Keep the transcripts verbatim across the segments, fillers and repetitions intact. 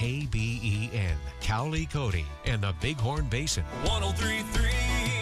K B E N, Cowley, Cody, and the Bighorn Basin. one oh three point three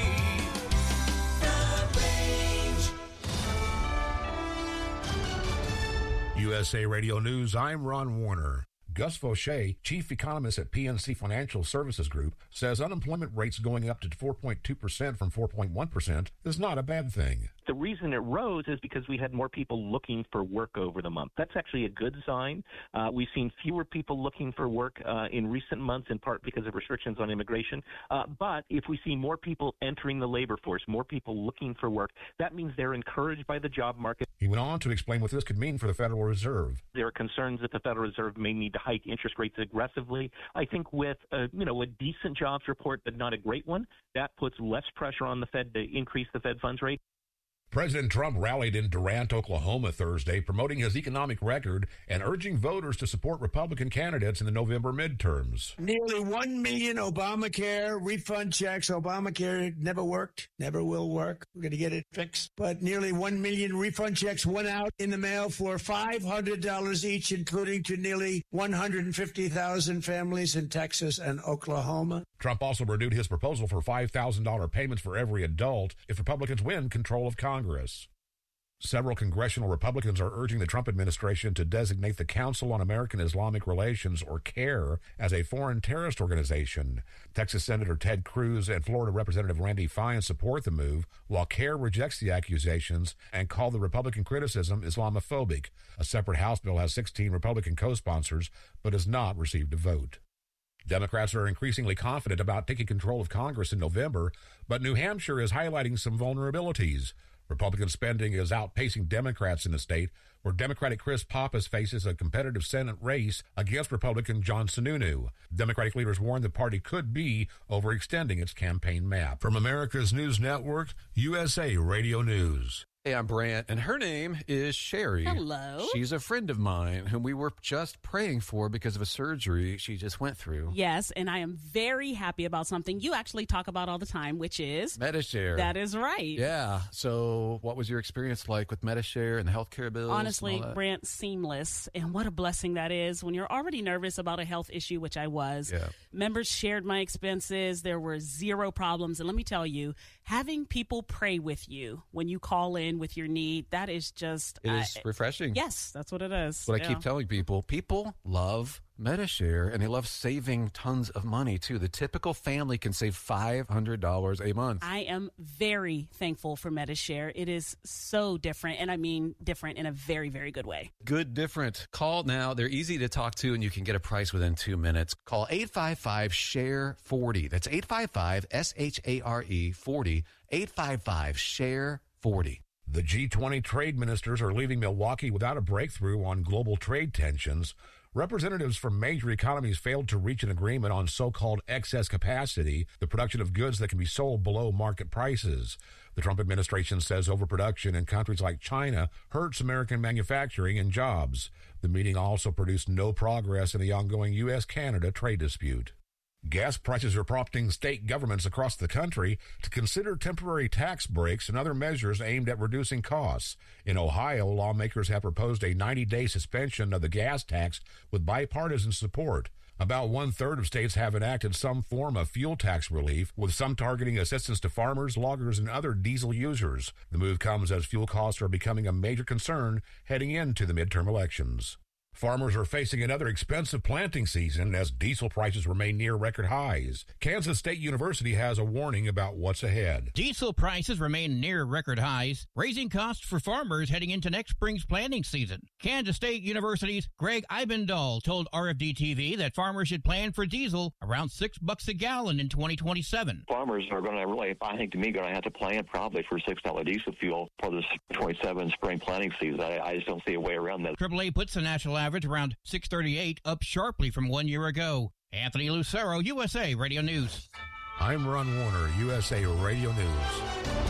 U S A Radio News, I'm Ron Warner. Gus Fauché, chief economist at P N C Financial Services Group, says unemployment rates going up to four point two percent from four point one percent is not a bad thing. The reason it rose is because we had more people looking for work over the month. That's actually a good sign. Uh, we've seen fewer people looking for work uh, in recent months, in part because of restrictions on immigration. Uh, but if we see more people entering the labor force, more people looking for work, that means they're encouraged by the job market. He went on to explain what this could mean for the Federal Reserve. There are concerns that the Federal Reserve may need to hike interest rates aggressively. I think with a, you know, a decent jobs report, but not a great one, that puts less pressure on the Fed to increase the Fed funds rate. President Trump rallied in Durant, Oklahoma Thursday, promoting his economic record and urging voters to support Republican candidates in the November midterms. Nearly one million Obamacare refund checks. Obamacare never worked, never will work. We're going to get it fixed. But nearly one million refund checks went out in the mail for five hundred dollars each, including to nearly one hundred fifty thousand families in Texas and Oklahoma. Trump also renewed his proposal for five thousand dollars payments for every adult if Republicans win control of Congress. Congress. Several congressional Republicans are urging the Trump administration to designate the Council on American Islamic Relations, or CAIR, as a foreign terrorist organization. Texas Senator Ted Cruz and Florida Representative Randy Fine support the move, while CAIR rejects the accusations and called the Republican criticism Islamophobic. A separate House bill has sixteen Republican co-sponsors, but has not received a vote. Democrats are increasingly confident about taking control of Congress in November, but New Hampshire is highlighting some vulnerabilities. Republican spending is outpacing Democrats in the state, where Democratic Chris Pappas faces a competitive Senate race against Republican John Sununu. Democratic leaders warn the party could be overextending its campaign map. From America's News Network, U S A Radio News. Hey, I'm Brant, and her name is Sherry. Hello. She's a friend of mine whom we were just praying for because of a surgery she just went through. Yes, and I am very happy about something you actually talk about all the time, which is Medi-Share. That is right. Yeah. So what was your experience like with Medi-Share and the healthcare bills? Honestly, Brant, seamless. And what a blessing that is when you're already nervous about a health issue, which I was. Yeah. Members shared my expenses. There were zero problems. And let me tell you, having people pray with you when you call in with your need, that is just it is uh, refreshing. Yes, that's what it is. What yeah. I keep telling people, people love Medi-Share, and they love saving tons of money too. The typical family can save five hundred dollars a month. I am very thankful for Medi-Share. It is so different, and I mean different in a very, very good way. Good different. Call now. They're easy to talk to, and you can get a price within two minutes. Call eight five five, S H A R E, forty. That's eight five five, S H A R E, forty. eight five five, S H A R E, forty. The G twenty trade ministers are leaving Milwaukee without a breakthrough on global trade tensions. Representatives from major economies failed to reach an agreement on so-called excess capacity, the production of goods that can be sold below market prices. The Trump administration says overproduction in countries like China hurts American manufacturing and jobs. The meeting also produced no progress in the ongoing U S Canada trade dispute. Gas prices are prompting state governments across the country to consider temporary tax breaks and other measures aimed at reducing costs. In Ohio, lawmakers have proposed a ninety-day suspension of the gas tax with bipartisan support. About one-third of states have enacted some form of fuel tax relief, with some targeting assistance to farmers, loggers, and other diesel users. The move comes as fuel costs are becoming a major concern heading into the midterm elections. Farmers are facing another expensive planting season as diesel prices remain near record highs. Kansas State University has a warning about what's ahead. Diesel prices remain near record highs, raising costs for farmers heading into next spring's planting season. Kansas State University's Greg Eibendahl told R F D T V that farmers should plan for diesel around six bucks a gallon in twenty twenty-seven. Farmers are going to really, I think to me, going to have to plan probably for six dollars diesel fuel for this twenty-seven spring planting season. I, I just don't see a way around that. triple A puts the national average around six thirty-eight, up sharply from one year ago. Anthony Lucero, U S A Radio News. I'm Ron Warner, U S A Radio News.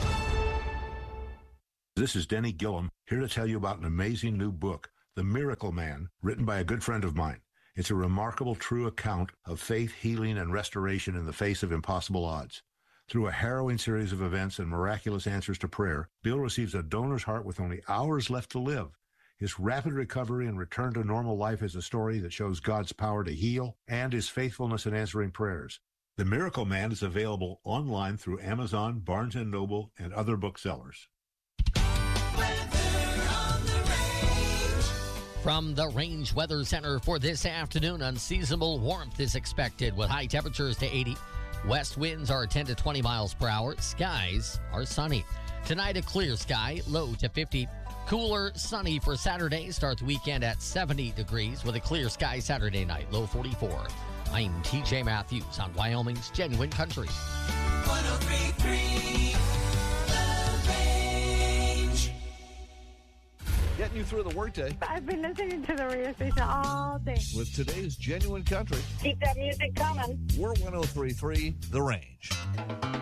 This is Denny Gillum, here to tell you about an amazing new book, The Miracle Man, written by a good friend of mine. It's a remarkable, true account of faith, healing, and restoration in the face of impossible odds. Through a harrowing series of events and miraculous answers to prayer, Bill receives a donor's heart with only hours left to live. His rapid recovery and return to normal life is a story that shows God's power to heal and his faithfulness in answering prayers. The Miracle Man is available online through Amazon, Barnes and Noble, and other booksellers. From the Range Weather Center for this afternoon, unseasonable warmth is expected with high temperatures to eighty. West winds are ten to twenty miles per hour. Skies are sunny. Tonight, a clear sky, low to fifty. Cooler, sunny for Saturday. Start the weekend at seventy degrees with a clear sky Saturday night, low forty-four. I'm T J Matthews on Wyoming's Genuine Country. one oh three point three The Range. Getting you through the workday. I've been listening to the radio station all day. With today's Genuine Country. Keep that music coming. We're one oh three point three The Range.